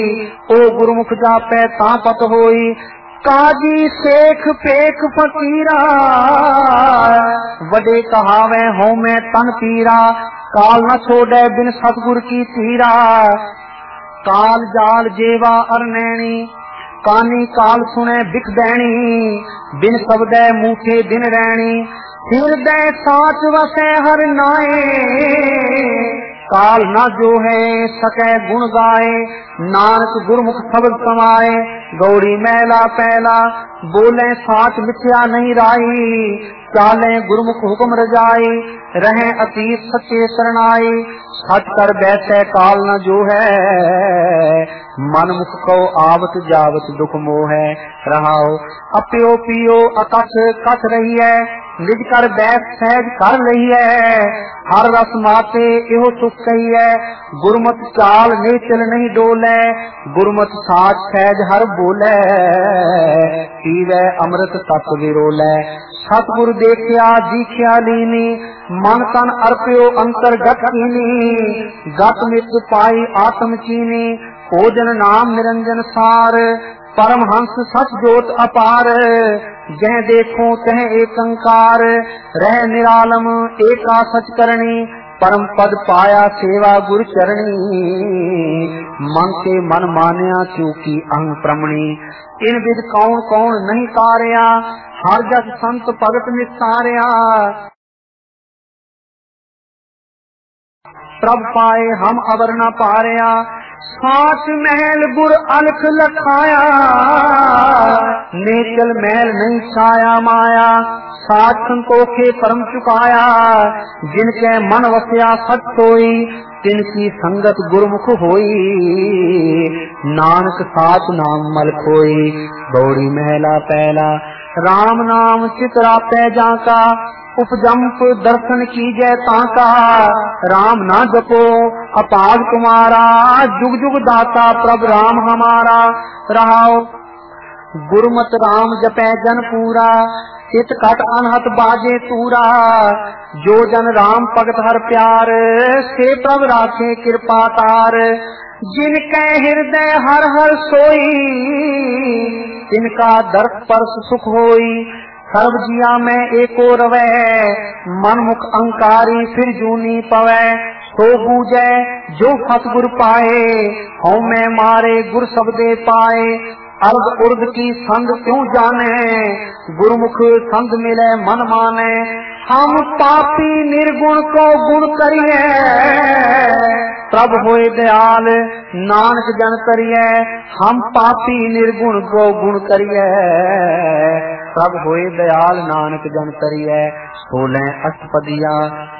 ओ गुरमुख जापै तां पत होई। काजी शेख पेख फकीरा वडे कहावे हों मैं तन पीरा। काल न छोड़े बिन सतगुर की तीरा। काल जाल जेवा अरनैनी कानी काल सुने बिख दैनी। बिन सबदे मूठे दिन रैनी हिरदय साच वसै हर नाए। काल न जो है सकै गुण गाए नानक गुरमुख शब्द समाए। गौड़ी मैला पैला बोले साच मिथ्या नहीं राई। चाले गुरमुख हुक्म रजाई रहे अतीत सच्चे शरणाई। सच कर बैठे काल न जो है मन मुख को आवत जावत दुख मोह है। रहाओ अप्यो पियो अकथ कथ रही है निज कर बैठ सहज कर रही है। हर रस माते एहो सुख कही है गुरमत चाल ने चल नहीं डोले। गुरमत साच सहज हर बोले पीवे अमृत तप विरोले। सतगुरु देखिया दीख्या लीनी मन तन अर्प्यो अंतर्गत कीनी। गत मित पाई आत्म चीनी भोजन नाम निरंजन सार। परमहंस सच जोत अपार जह देखो तह एकंकार। रह निरालम एका सच करनी परम पद पाया सेवा गुरु चरणी। मन के मन मानिया क्योंकि अंग प्रमणी। इन विद कौन कौन नहीं तारिया हर जग संत भगत निस्तारिया। प्रभ पाए हम अवर न पारिया साच महल गुर अलख लखाया। नेचल महल नहीं छाया माया साच संतोखे परम चुकाया। जिनके मन वसया सच सोई तिनकी संगत गुरमुख होई। नानक साच नाम मल खोई। गौड़ी महला पहला राम नाम चितरा पै जाका। उपजम्प दर्शन कीजै ताका। राम ना जपो अपाग तुम्हारा जुग जुग दाता प्रभ राम हमारा। रहाओ गुरमत राम जपै जन पूरा चित कट अनहत बाजे तूरा। जो जन राम भगत हर प्यार से प्रभ राखे कृपा तार। जिनके हृदय हर हर सोई तिनका दर्श परस सुख होई। सर्व जिया में एको रवै मन मुख अंकारी फिर जूनी पवै। सो बूझे जो सतगुर पाए हों मैं मारे गुर सबदे पाए। अर्ध उर्ध की संग क्यों जाने गुरमुख संग मिले मन माने। हम पापी निर्गुण को गुण करिए प्रभ होए दयाल नानक जन करिए। हम पापी निर्गुण को गुण करिए प्रभ होए दयाल नानक जन करिए। 16 अष्टपदिया